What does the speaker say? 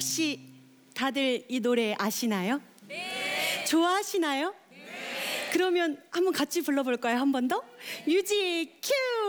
혹시 다들 이 노래 아시나요? 네. 좋아하시나요? 네. 그러면 한번 같이 불러볼까요? 한 번 더? 뮤직 큐!